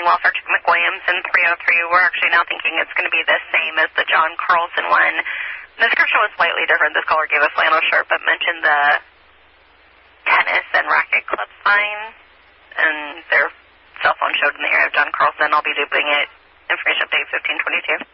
doing well for Chick McWilliams in 303. We're actually now thinking it's going to be the same as the John Carlson one. The description was slightly different. This caller gave a flannel shirt, but mentioned the tennis and racket club sign, and their cell phone showed in the area of John Carlson. I'll be doing it. Information update 1522.